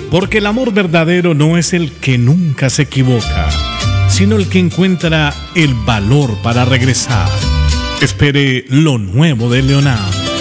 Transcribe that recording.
Porque el amor verdadero no es el que nunca se equivoca, sino el que encuentra el valor para regresar. Espere lo nuevo de Leonard.